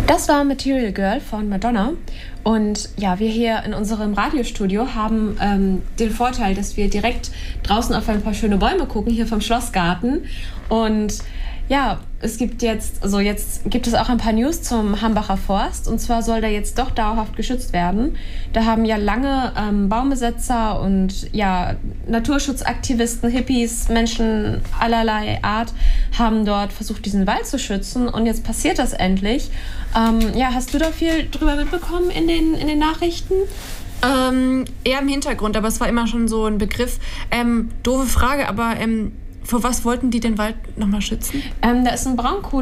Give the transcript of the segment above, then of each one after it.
Das war Material Girl von Madonna. Und ja, wir hier in unserem Radiostudio haben den Vorteil, dass wir direkt draußen auf ein paar schöne Bäume gucken, hier vom Schlossgarten. Und ja, jetzt gibt es auch ein paar News zum Hambacher Forst. Und zwar soll der jetzt doch dauerhaft geschützt werden. Da haben ja lange Baumbesetzer und ja, Naturschutzaktivisten, Hippies, Menschen allerlei Art haben dort versucht, diesen Wald zu schützen. Und jetzt passiert das endlich. Ja, hast du da viel drüber mitbekommen in den Nachrichten? Eher im Hintergrund, aber es war immer schon so ein Begriff. Doofe Frage, aber vor was wollten die den Wald nochmal schützen? Da ist ein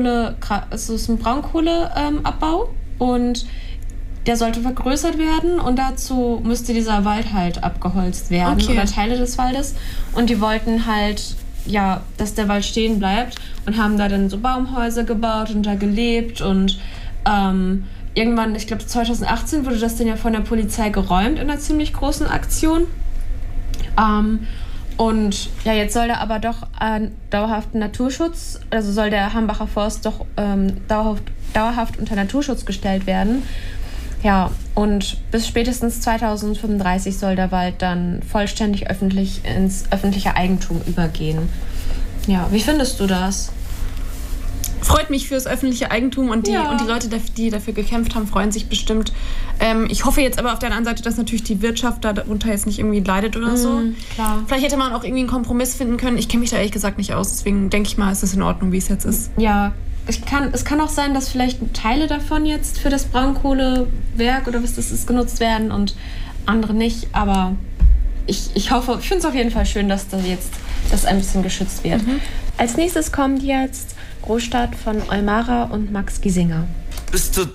Braunkohleabbau und der sollte vergrößert werden und dazu müsste dieser Wald halt abgeholzt werden oder Teile des Waldes. Und die wollten halt, ja, dass der Wald stehen bleibt und haben da dann so Baumhäuser gebaut und da gelebt und irgendwann, ich glaube 2018, wurde das dann ja von der Polizei geräumt in einer ziemlich großen Aktion. Und ja, jetzt soll da aber doch dauerhaften Naturschutz, also soll der Hambacher Forst doch dauerhaft unter Naturschutz gestellt werden. Ja, und bis spätestens 2035 soll der Wald dann vollständig ins öffentliche Eigentum übergehen. Ja, wie findest du das? Freut mich fürs öffentliche Eigentum und die Leute, die dafür gekämpft haben, freuen sich bestimmt. Ich hoffe jetzt aber auf der anderen Seite, dass natürlich die Wirtschaft darunter jetzt nicht irgendwie leidet oder so. Klar. Vielleicht hätte man auch irgendwie einen Kompromiss finden können. Ich kenne mich da ehrlich gesagt nicht aus, deswegen denke ich mal, ist es in Ordnung, wie es jetzt ist. Ja, es kann auch sein, dass vielleicht Teile davon jetzt für das Braunkohlewerk oder was das ist genutzt werden und andere nicht. Aber ich finde es auf jeden Fall schön, dass da jetzt das ein bisschen geschützt wird. Als nächstes kommt jetzt Großstadt von Eumara und Max Giesinger. Bist du